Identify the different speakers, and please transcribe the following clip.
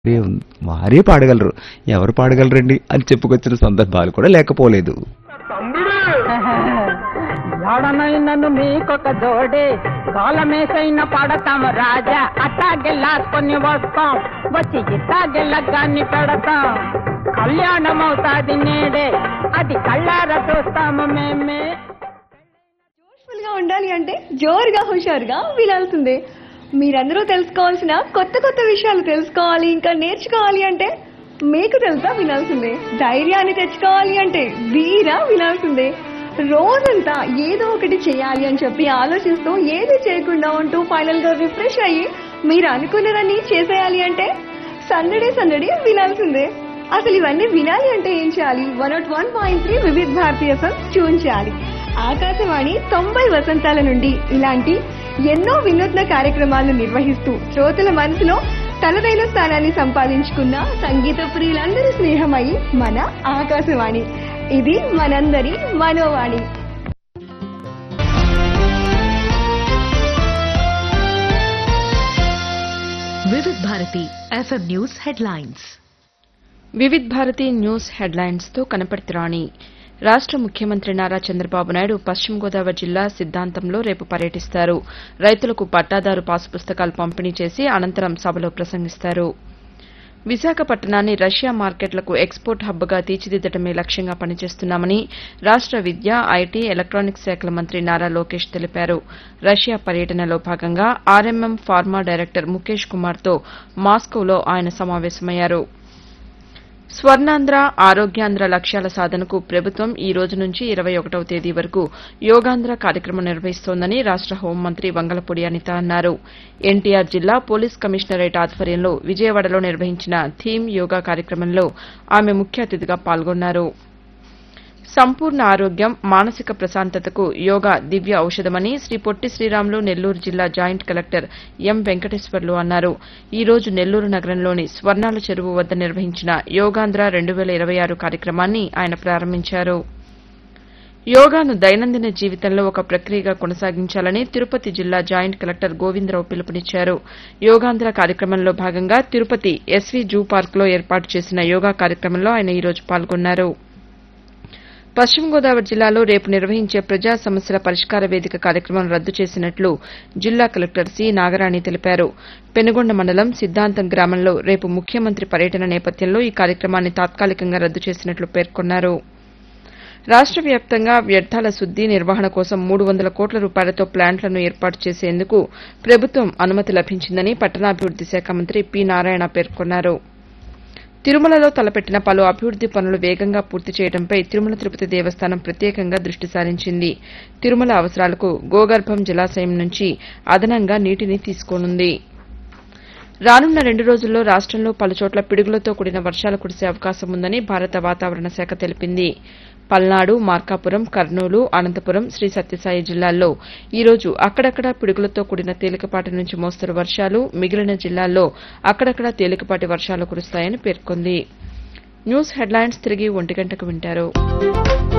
Speaker 1: వారే వారే పాడగలరు. ఎవరు పాడగలరండి అని చెప్పుకొచ్చిన సందర్భాలు కూడా లేకపోలేదు.
Speaker 2: ఎవడనైనను నీకొక జోడే కాలమేసైన పడతాం రాజా అట్టాగెళ్ళాసుకొని వస్తాం వచ్చి ఇట్టాగెళ్ళగాన్ని పెడతాం కళ్యాణమవుతాది నేడే అది కళ్ళారా చూస్తాము మేమే.
Speaker 3: జోష్ఫుల్ గా ఉండాలి అంటే జోరుగా హుషారుగా వినాల్సిందే. మీరందరూ తెలుసుకోవాల్సిన కొత్త కొత్త విషయాలు తెలుసుకోవాలి ఇంకా నేర్చుకోవాలి అంటే మీకు తెలుసా వినాల్సిందే. ధైర్యాన్ని తెచ్చుకోవాలి అంటే వీరా వినాల్సిందే. రోజంతా ఏదో ఒకటి చేయాలి అని చెప్పి ఆలోచిస్తూ ఏది చేయకుండా ఉంటూ ఫైనల్ గా రిఫ్రెష్ అయ్యి మీరు అనుకున్నదాన్ని చేసేయాలి అంటే సందడి వినాల్సిందే. అసలు ఇవన్నీ వినాలి అంటే ఏం చేయాలి? 101.3 వివిధ భారతీయ ట్యూన్ చేయాలి. ఆకాశవాణి 90 వసంతాల నుండి ఇలాంటి ఎన్నో వినూత్న కార్యక్రమాలను నిర్వహిస్తూ శ్రోతల మనసులో తనదైన స్థానాన్ని సంపాదించుకున్న సంగీత ప్రియులందరి స్నేహమై మన ఆకాశవాణి. ఇది మనందరి మనోవాణి.
Speaker 4: వివిధ Bharati FM news headlines.
Speaker 5: Vividh Bharati news headlines తో కనపర్తి రాణి. రాష్ట ముఖ్యమంత్రి నారా చంద్రబాబు నాయుడు పశ్చిమ గోదావరి జిల్లా సిద్దాంతంలో రేపు పర్యటిస్తారు. రైతులకు పట్టాదారు పాసు పుస్తకాలు పంపిణీ చేసి అనంతరం సభలో ప్రసంగిస్తారు. విశాఖపట్నాన్ని రష్యా మార్కెట్లకు ఎక్స్పోర్ట్ హబ్గా తీర్చిదిద్దడమే లక్ష్యంగా పనిచేస్తున్నామని రాష్ట విద్య, ఐటీ, ఎలక్టానిక్స్ శాఖల మంత్రి నారా లోకేష్ తెలిపారు. రష్యా పర్యటనలో భాగంగా ఆర్ఎంఎం ఫార్మా డైరెక్టర్ ముఖేష్ కుమార్తో మాస్కోలో ఆయన సమావేశమయ్యారు. స్వర్ణాంధ్ర, ఆరోగ్యాంధ్ర లక్ష్యాల సాధనకు ప్రభుత్వం ఈ రోజు నుంచి 21వ తేదీ వరకు యోగాంధ్ర కార్యక్రమం నిర్వహిస్తోందని రాష్ట హోంమంత్రి వంగలపూడి అనిత అన్నారు. ఎన్టీఆర్ జిల్లా పోలీస్ కమిషనరేట్ ఆధ్వర్యంలో విజయవాడలో నిర్వహించిన థీమ్ యోగా కార్యక్రమంలో ఆమె ముఖ్య అతిథిగా పాల్గొన్నారు. సంపూర్ణ ఆరోగ్యం, మానసిక ప్రశాంతతకు యోగా దివ్య ఔషధమని శ్రీ పొట్టి శ్రీరాములు నెల్లూరు జిల్లా జాయింట్ కలెక్టర్ ఎం వెంకటేశ్వర్లు అన్నారు. ఈ రోజు నెల్లూరు నగరంలోని స్వర్ణాల చెరువు వద్ద నిర్వహించిన యోగాంధ్ర 2026 కార్యక్రమాన్ని ఆయన ప్రారంభించారు. యోగాను దైనందిన జీవితంలో ఒక ప్రక్రియగా కొనసాగించాలని తిరుపతి జిల్లా జాయింట్ కలెక్టర్ గోవిందరావు పిలుపునిచ్చారు. యోగాంధ్ర కార్యక్రమంలో భాగంగా తిరుపతి ఎస్వీ జూ పార్కులో ఏర్పాటు చేసిన యోగా కార్యక్రమంలో ఆయన ఈ రోజు పాల్గొన్నారు. పశ్చిమ గోదావరి జిల్లాలో రేపు నిర్వహించే ప్రజా సమస్యల పరిష్కార వేదిక కార్యక్రమం రద్దు చేసినట్లు జిల్లా కలెక్టర్ సి నాగరాణి తెలిపారు. పెనుగొండ మండలం సిద్దాంతం గ్రామంలో రేపు ముఖ్యమంత్రి పర్యటన నేపథ్యంలో ఈ కార్యక్రమాన్ని తాత్కాలికంగా రద్దు చేసినట్లు పేర్కొన్నారు. రాష్ట వ్యాప్తంగా వ్యర్థాల శుద్ది, నిర్వహణ కోసం 300 కోట్ల రూపాయలతో ప్లాంట్లను ఏర్పాటు చేసేందుకు ప్రభుత్వం అనుమతి లభించిందని పట్టణాభివృద్ది శాఖ మంత్రి పి నారాయణ పేర్కొన్నారు. తిరుమలలో తలపెట్టిన పలు అభివృద్ది పనులు వేగంగా పూర్తి చేయడంపై తిరుమల తిరుపతి దేవస్థానం ప్రత్యేకంగా దృష్టి సారించింది. తిరుమల అవసరాలకు గోగర్భం జలాశయం నుంచి అదనంగా నీటిని తీసుకోనుంది. రానున్న 2 రోజుల్లో రాష్టంలో పలుచోట్ల పిడుగులతో కూడిన వర్షాలు కురిసే అవకాశం ఉందని భారత వాతావరణ శాఖ తెలిపింది. పల్నాడు, మార్కాపురం, కర్నూలు, అనంతపురం, శ్రీ సత్యసాయి జిల్లాల్లో ఈ రోజు అక్కడక్కడా పిడుగులతో కూడిన తేలికపాటి నుంచి మోస్తరు వర్షాలు, మిగిలిన జిల్లాల్లో అక్కడక్కడా తేలికపాటి వర్షాలు కురుస్తాయని పేర్కొంది. న్యూస్ హెడ్లైన్స్ తిరిగి 1 గంటకు వింటారు.